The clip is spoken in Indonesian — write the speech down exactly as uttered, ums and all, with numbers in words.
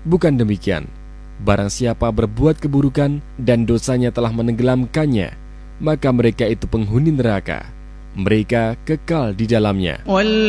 Bukan demikian, barang siapa berbuat keburukan dan dosanya telah menenggelamkannya, maka mereka itu penghuni neraka. Mereka kekal di dalamnya.